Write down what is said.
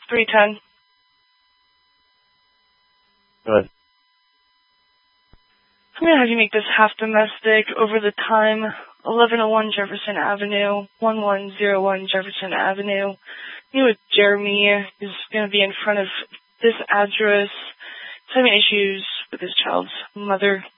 310. Good. I'm going to have you make this half domestic over the time 1101 Jefferson Avenue, 1101 Jefferson Avenue. You with Jeremy is going to be in front of this address. He's having issues with his child's mother.